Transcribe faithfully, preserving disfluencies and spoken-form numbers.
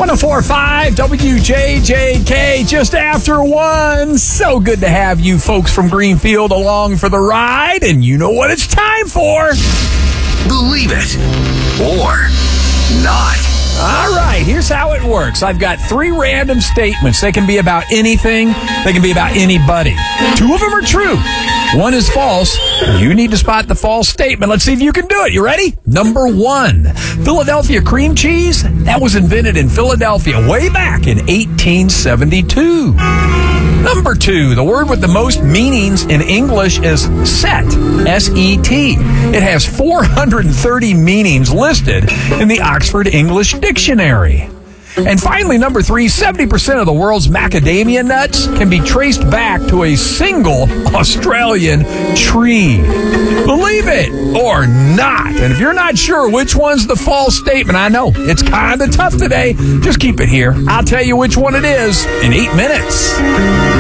one oh four point five W J J K, just after one. So good to have you folks from Greenfield along for the ride, and you know what it's time for. Believe it or not. All right, here's how it works. I've got three random statements. They can be about anything. They can be about anybody. Two of them are true. One is false. You need to spot the false statement. Let's see if you can do it. You ready? Number one, Philadelphia cream cheese. That was invented in Philadelphia way back in eighteen seventy-two. Number two, the word with the most meanings in English is set, S E T. It has four hundred thirty meanings listed in the Oxford English Dictionary. And finally, number three, seventy percent of the world's macadamia nuts can be traced back to a single Australian tree. Believe it or not. And if you're not sure which one's the false statement, I know it's kind of tough today. Just keep it here. I'll tell you which one it is in eight minutes.